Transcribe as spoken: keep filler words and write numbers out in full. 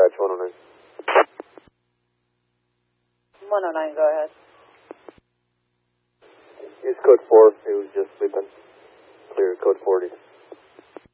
dispatch one oh nine. one oh nine, go ahead. Use code four, he was just sleeping. Clear code four, he's